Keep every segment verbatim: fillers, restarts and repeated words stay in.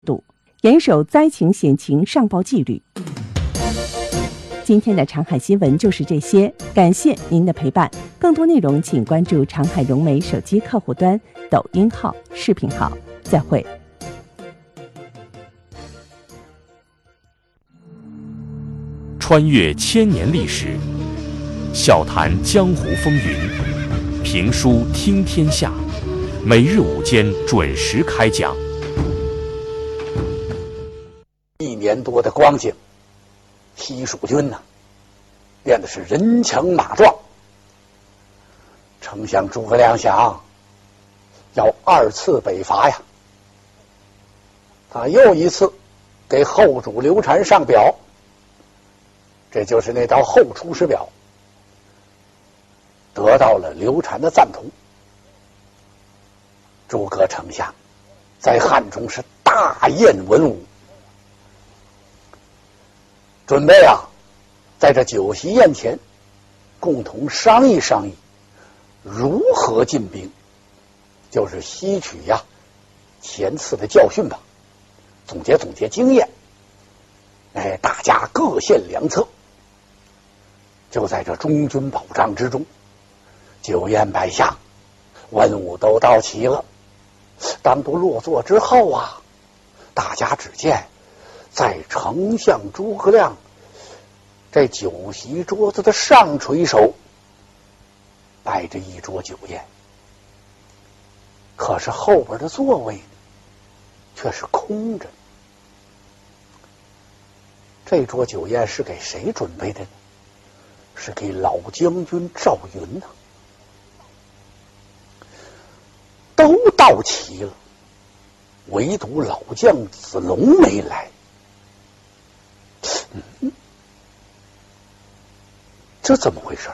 度，严守灾情险情上报纪律。今天的长海新闻就是这些，感谢您的陪伴。更多内容请关注长海融媒手机客户端、抖音号、视频号。再会。 穿越千年历史，笑谈江湖风云，评书听天下，每日午间准时开讲。 一年多的光景，西蜀军呢、啊，练的是人强马壮。丞相诸葛亮想要二次北伐呀，他又一次给后主刘禅上表，这就是那道后出师表，得到了刘禅的赞同。诸葛丞相在汉中是大宴文武，准备啊，在这酒席宴前共同商议商议如何进兵，就是吸取呀前次的教训吧，总结总结经验，哎，大家各献良策。就在这中军保障之中，酒宴摆下，文武都到齐了。当都落座之后啊，大家只见在丞相诸葛亮这酒席桌子的上垂手摆着一桌酒宴，可是后边的座位呢却是空着。这桌酒宴是给谁准备的呢？是给老将军赵云呢、啊。都到齐了，唯独老将子龙没来。嗯，这怎么回事？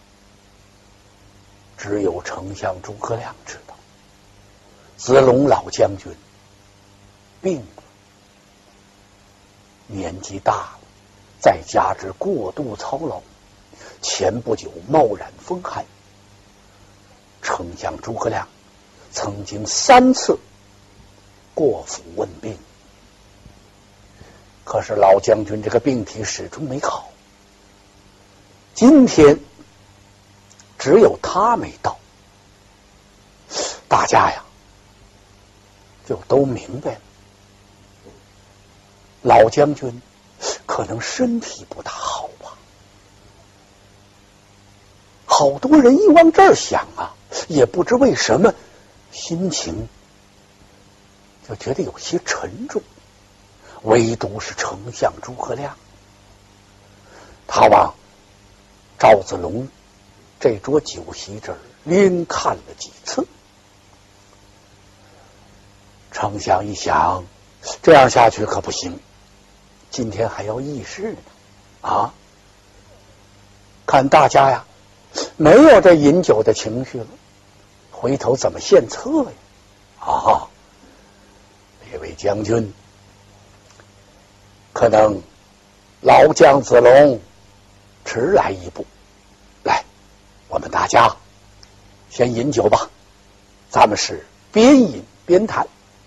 只有丞相诸葛亮知道。子龙老将军病了，年纪大了，再加之过度操劳，前不久冒染风寒。丞相诸葛亮曾经三次过府问病，可是老将军这个病体始终没好。今天只有他没到，大家呀就都明白了，老将军可能身体不大好吧。好多人一往这儿想啊，也不知为什么心情就觉得有些沉重，唯独是丞相诸葛亮，他往赵子龙这桌酒席这儿连看了几次。丞相一想，这样下去可不行，今天还要议事呢啊！看大家呀没有这饮酒的情绪了，回头怎么献策呀？啊，这位将军，可能老将子龙迟来一步。来，我们大家先饮酒吧，咱们是边饮边谈。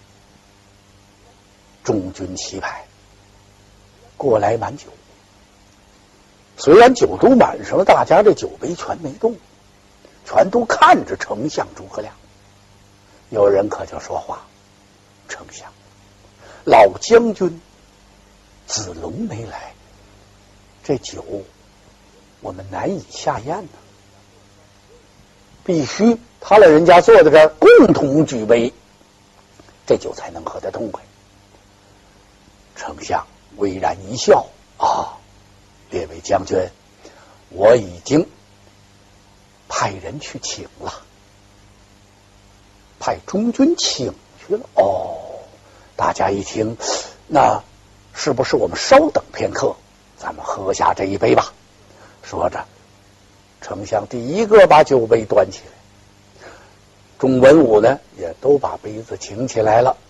中军齐排，过来满酒。虽然酒都满上了，大家这酒杯全没动，全都看着丞相诸葛亮。有人可就说话：“丞相，老将军子龙没来，这酒我们难以下咽呢。必须他老人家坐在这儿，共同举杯，这酒才能喝得痛快。”丞相巍然一笑：“啊，列位将军，我已经派人去请了，派中军请去了。哦，大家一听，那是不是我们稍等片刻，咱们喝下这一杯吧？”说着，丞相第一个把酒杯端起来，众文武呢也都把杯子请起来了。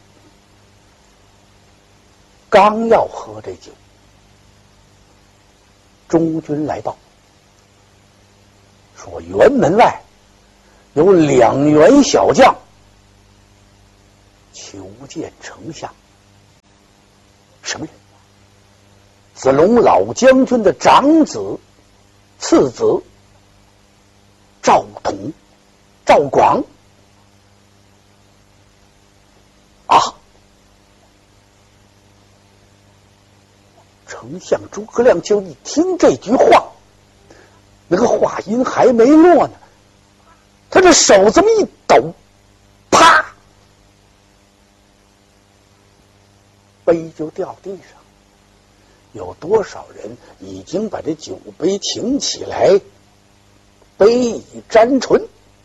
刚要喝这酒，中军来报说，辕门外有两员小将求见丞相。 什么人？子龙老将军的长子、次子赵统、赵广啊！丞相诸葛亮就一听这句话，那个话音还没落呢，他这手这么一抖，啪，杯就掉地上。有多少人已经把这酒杯挺起来，杯已沾唇？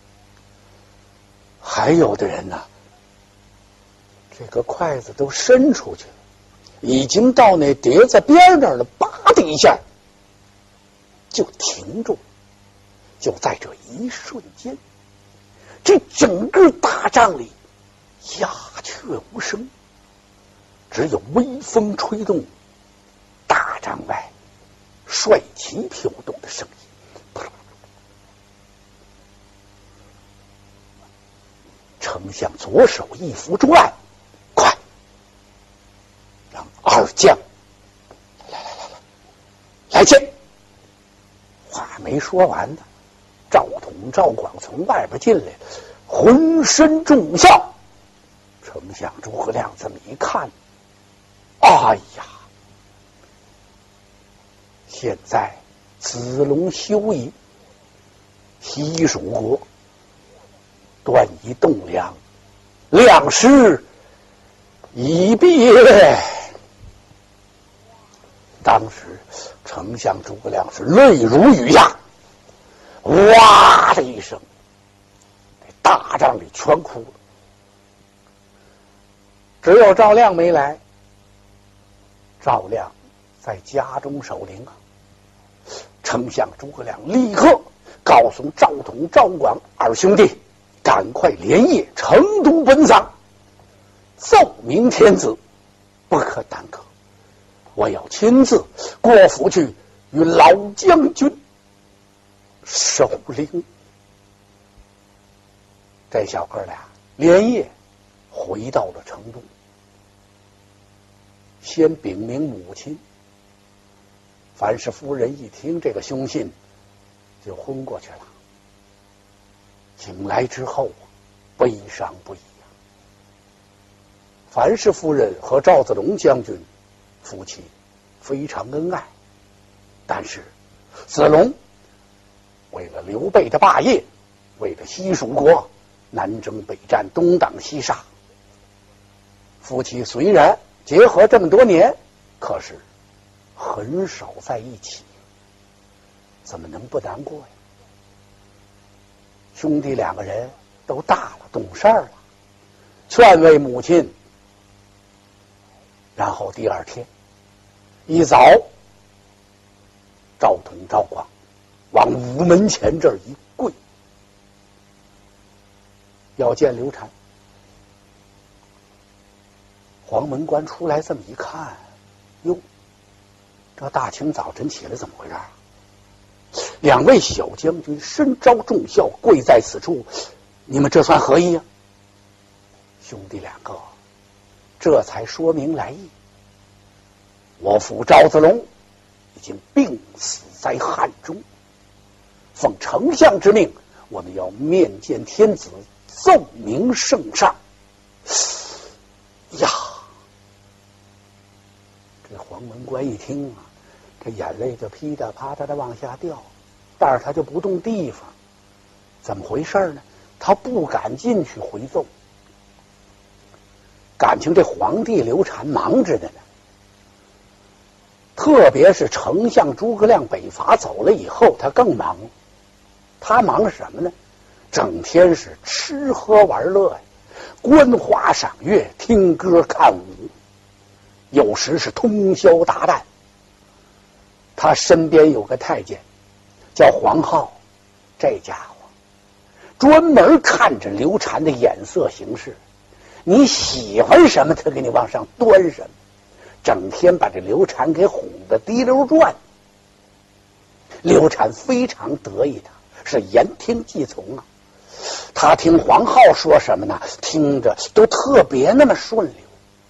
还有的人呢，这个筷子都伸出去了，已经到那碟子边那儿了，叭的一下就停住。就在这一瞬间，这整个大帐里鸦雀无声，只有微风吹动大帐外帅旗飘动的声音。丞相左手一扶桌案，快让二将来来来来来见。话没说完呢，赵统、赵广从外边进来，浑身重效。丞相诸葛亮这么一看，哎呀！现在子龙休矣，西蜀国断以栋梁，亮师已毕。当时丞相诸葛亮是泪如雨下，哇的一声，这大帐里全哭了。只有赵亮没来，赵亮在家中守灵啊。丞相诸葛亮立刻告诉赵统、赵广二兄弟，赶快连夜成都奔丧，奏明天子，不可耽搁。我要亲自过府去与老将军守灵。这小哥俩连夜回到了成都，先禀明母亲。樊氏夫人一听这个凶信，就昏过去了。醒来之后，悲伤不已啊。樊氏夫人和赵子龙将军夫妻非常恩爱，但是子龙为了刘备的霸业，为了西蜀国南征北战，东挡西杀，夫妻虽然结合这么多年，可是很少在一起，怎么能不难过呀？兄弟两个人都大了，懂事儿了，劝慰母亲。然后第二天一早，赵统、赵广往午门前这儿一跪，要见刘禅。黄门官出来这么一看，哟，这大清早晨起来怎么回事啊？两位小将军身招重孝，跪在此处，你们这算何意啊？兄弟两个这才说明来意。我父赵子龙已经病死在汉中，奉丞相之命，我们要面见天子，奏明圣上。呀，这黄门官一听啊，这眼泪就噼嗒啪嗒的往下掉，但是他就不动地方。怎么回事呢？他不敢进去回奏，感情这皇帝刘禅忙着的呢。特别是丞相诸葛亮北伐走了以后，他更忙。他忙什么呢？整天是吃喝玩乐呀，观花赏月，听歌看舞，有时是通宵达旦。他身边有个太监叫黄皓，这家伙专门看着刘禅的眼色行事，你喜欢什么他给你往上端什么，整天把这刘禅给哄得滴溜转。刘禅非常得意，他是言听计从啊。他听黄皓说什么呢？听着都特别那么顺溜。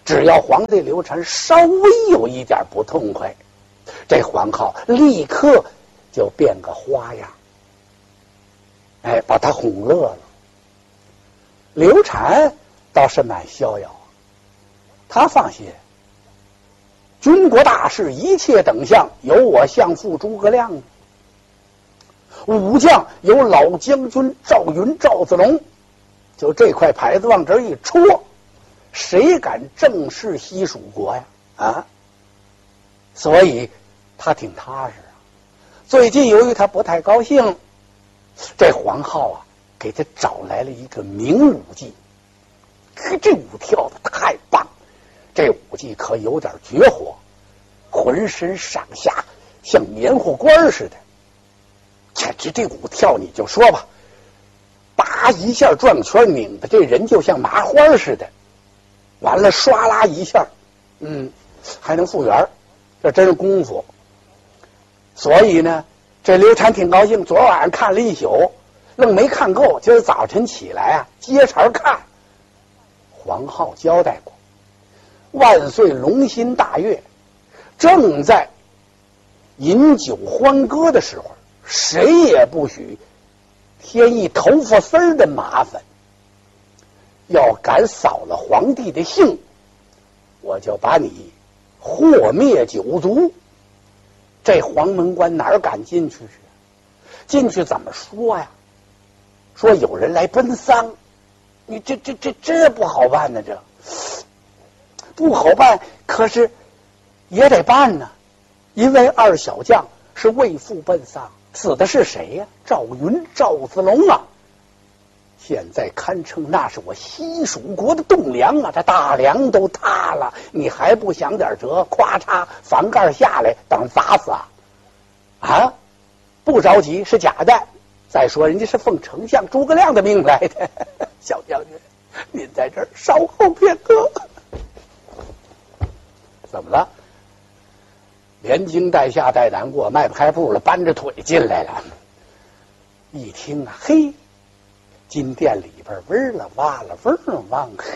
只要皇帝刘禅稍微有一点不痛快，这黄皓立刻就变个花样，哎，把他哄乐了。刘禅倒是蛮逍遥，他放心，军国大事一切等项由我相父诸葛亮，武将由老将军赵云赵子龙，就这块牌子往这一戳，谁敢正视西蜀国呀？啊！所以他挺踏实啊。最近由于他不太高兴，这黄皓啊给他找来了一个名武技，可这舞跳的太棒，这武技可有点绝活，浑身上下像棉花官似的，简直这舞跳你就说吧，叭一下转圈拧的这人就像麻花似的，完了唰啦一下，嗯，还能复原，这真是功夫。所以呢，这刘禅挺高兴，昨晚上看了一宿，愣没看够，今儿早晨起来啊，接茬看。黄皓交代过，万岁龙心大悦，正在饮酒欢歌的时候，谁也不许添一头发丝儿的麻烦。要敢扫了皇帝的兴，我就把你祸灭九族。这黄门关哪儿敢进去去？进去怎么说呀？说有人来奔丧，你这这这这不好办呢，这不好办，可是也得办呢，因为二小将是为父奔丧，死的是谁呀？赵云赵子龙啊！现在堪称那是我西蜀国的栋梁啊，这大梁都塌了，你还不想点辙？咵嚓，房盖下来，等砸死啊！啊，不着急，是假的。再说人家是奉丞相诸葛亮的命来的，小将军，您在这儿稍后片刻。怎么了？连惊带吓带难过，迈不开步了，搬着腿进来了。一听啊，嘿，金殿里边嗡了哇了嗡了汪，呵，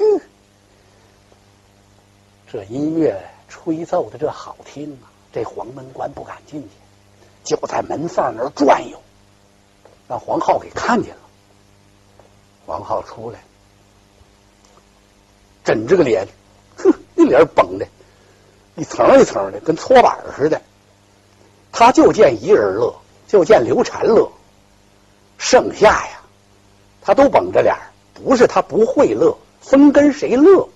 这音乐吹奏的这好听啊！这黄门关不敢进去，就在门缝那儿转悠，让黄皓给看见了。黄皓出来，枕着个脸，哼，那脸绷的一层一层的，跟搓板似的。他就见一人乐，就见刘禅乐，剩下呀，他都绷着脸，不是他不会乐，分跟谁乐。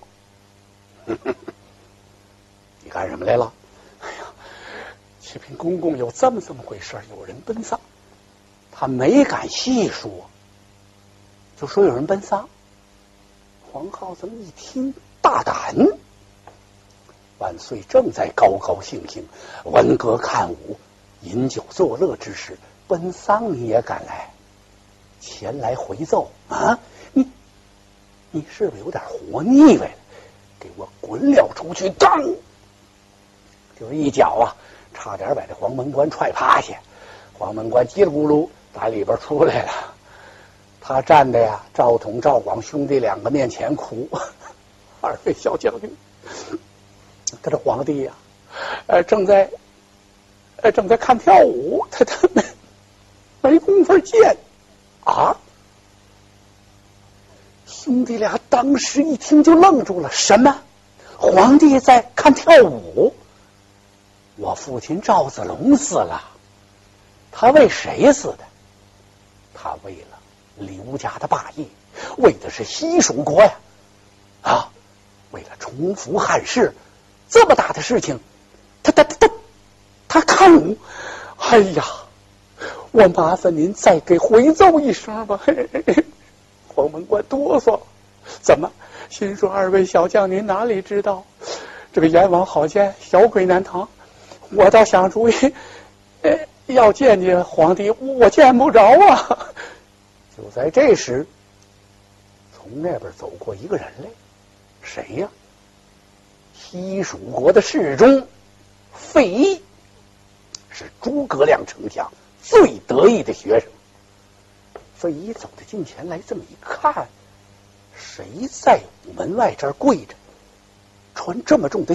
你干什么来了？哎呀，启禀公公，有这么这么回事，有人奔丧。他没敢细说，就说有人奔丧。黄皓这么一听，大胆！万岁正在高高兴兴闻歌看舞、饮酒作乐之时，奔丧你也敢来？前来回奏啊！你你是不是有点活腻歪了？给我滚了出去！当，就是一脚啊，差点把这黄门关踹趴下。黄门关叽里咕噜打里边出来了，他站的呀，赵统、赵广兄弟两个面前哭。二位小将军，他这皇帝呀、啊，呃，正在呃正在看跳舞，他他没没工夫见啊。兄弟俩当时一听就愣住了，什么？皇帝在看跳舞？我父亲赵子龙死了，他为谁死的？他为了刘家的霸业，为的是西蜀国呀！啊，为了重复汉室，这么大的事情，他他他他看舞，哎呀，我麻烦您再给回奏一声吧。嘿嘿嘿，黄门关哆嗦，怎么？心说二位小将，您哪里知道？这个阎王好见，小鬼难逃。我倒想主意，呃，要见见皇帝，我见不着啊。就在这时，从那边走过一个人来，谁呀？西蜀国的侍中费祎，是诸葛亮丞相最得意的学生。费祎走到近前来，这么一看，谁在午门外这儿跪着？ 穿这么重的